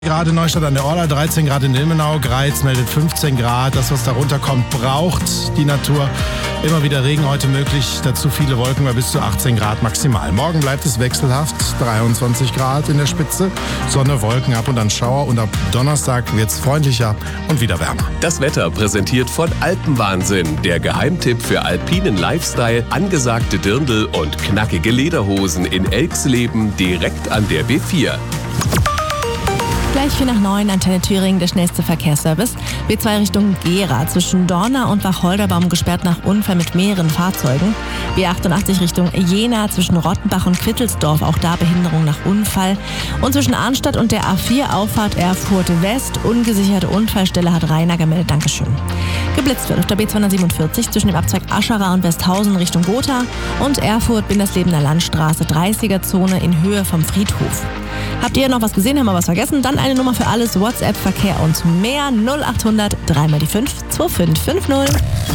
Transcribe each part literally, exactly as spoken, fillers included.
Grad in Neustadt an der Orla, dreizehn Grad in Ilmenau, Greiz meldet fünfzehn Grad. Das, was darunter kommt, braucht die Natur. Immer wieder Regen heute möglich, dazu viele Wolken bei bis zu achtzehn Grad maximal. Morgen bleibt es wechselhaft, dreiundzwanzig Grad in der Spitze, Sonne, Wolken, ab und an Schauer und ab Donnerstag wird es freundlicher und wieder wärmer. Das Wetter präsentiert von Alpenwahnsinn, der Geheimtipp für alpinen Lifestyle, angesagte Dirndl und knackige Lederhosen in Elxleben direkt an der B vier. Gleich vier nach neun, Antenne Thüringen, der schnellste Verkehrsservice. B zwei Richtung Gera, zwischen Dorna und Wacholderbaum gesperrt nach Unfall mit mehreren Fahrzeugen. B achtundachtzig Richtung Jena, zwischen Rottenbach und Quittelsdorf, auch da Behinderung nach Unfall. Und zwischen Arnstadt und der A vier Auffahrt Erfurt West, ungesicherte Unfallstelle, hat Rainer gemeldet. Dankeschön. Geblitzt wird auf der B zweihundertsiebenundvierzig zwischen dem Abzweig Aschara und Westhausen Richtung Gotha und Erfurt Binderslebener Landstraße, dreißiger-Zone in Höhe vom Friedhof. Habt ihr noch was gesehen, haben wir was vergessen? Dann eine Nummer für alles, WhatsApp, Verkehr und mehr. null achthundert drei mal die fünf zwei fünf fünf null.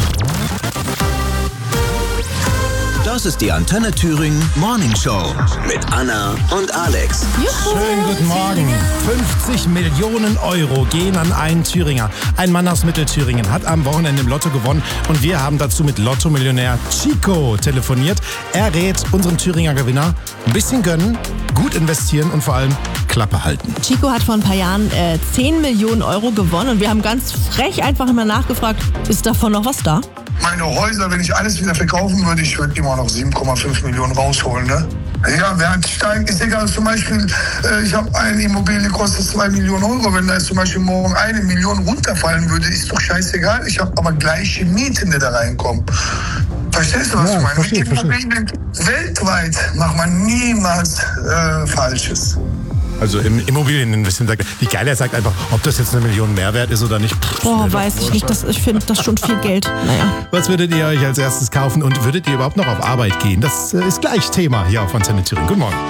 Das ist die Antenne Thüringen Morning Show mit Anna und Alex. Juhu. Schönen guten Morgen. fünfzig Millionen Euro gehen an einen Thüringer. Ein Mann aus Mittelthüringen hat am Wochenende im Lotto gewonnen und wir haben dazu mit Lotto-Millionär Chico telefoniert. Er rät unseren Thüringer Gewinner: ein bisschen gönnen, gut investieren und vor allem Klappe halten. Chico hat vor ein paar Jahren äh, zehn Millionen Euro gewonnen und wir haben ganz frech einfach immer nachgefragt, ist davon noch was da? Meine Häuser, wenn ich alles wieder verkaufen würde, ich würde immer noch sieben Komma fünf Millionen rausholen, ne? Ja, Wert steigt, ist egal. Zum Beispiel, äh, ich habe eine Immobilie, kostet zwei Millionen Euro. Wenn da jetzt zum Beispiel morgen eine Million runterfallen würde, ist doch scheißegal. Ich habe aber gleiche Mieten, die da reinkommen. Verstehst du, was Ja, ich meine? verstehe, Mit Immobilien weltweit macht man niemals äh, Falsches. Also im Immobilieninvestment sagt er, wie geil, er sagt einfach, ob das jetzt eine Million Mehrwert ist oder nicht. Pff, Boah, mir weiß doch ich wurscht. nicht, das, ich finde das schon viel Geld. Naja. Was würdet ihr euch als erstes kaufen und würdet ihr überhaupt noch auf Arbeit gehen? Das äh, ist gleich Thema hier auf Antenne Thüringen. Guten Morgen.